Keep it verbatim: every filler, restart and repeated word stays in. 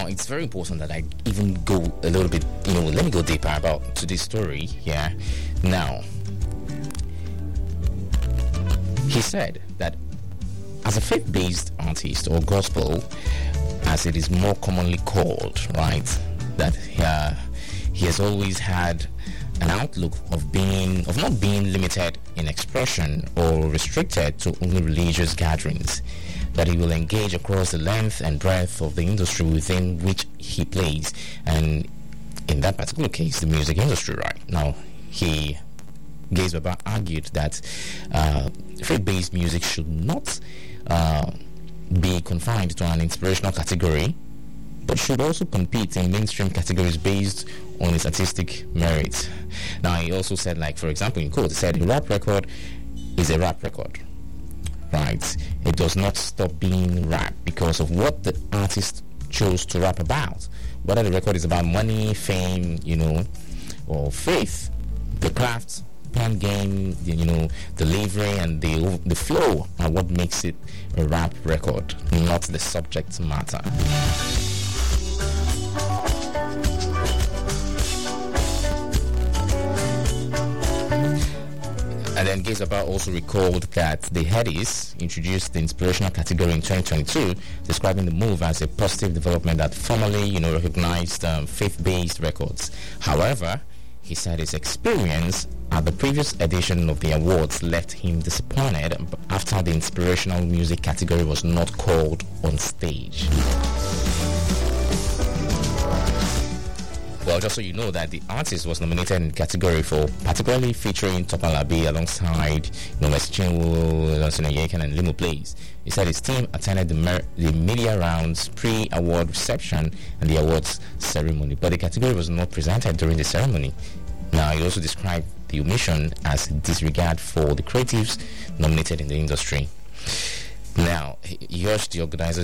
Now, it's very important that I even go a little bit, you know, let me go deeper about to this story. Yeah. Now, he said that as a faith-based artist, or gospel, as it is more commonly called, right, that uh, he has always had an outlook of being, of not being limited in expression or restricted to only religious gatherings, that he will engage across the length and breadth of the industry within which he plays, and in that particular case, the music industry. Right now, he Gaze Baba argued that uh, faith-based music should not uh, be confined to an inspirational category, but should also compete in mainstream categories based on its artistic merit. Now, he also said, like, for example, in quote, he said, a rap record is a rap record, right? It does not stop being rap because of what the artist chose to rap about. Whether the record is about money, fame, you know, or faith, the craft, pen game, the, you know, delivery and the the flow are what makes it a rap record, not the subject matter. And then Gaze Baba also recalled that the Headies introduced the inspirational category in twenty twenty-two, describing the move as a positive development that formally, you know, recognized um, faith-based records. However, he said his experience at the previous edition of the awards left him disappointed after the inspirational music category was not called on stage. Well, just so you know that the artist was nominated in the category for particularly featuring Topan Labi alongside, you know, Mercy Chinwo, Lansana Yekan and Limo Plays. He said his team attended the, mer- the media rounds, pre-award reception and the awards ceremony, but the category was not presented during the ceremony. Now, he also described the omission as disregard for the creatives nominated in the industry. Now, he urged the organizers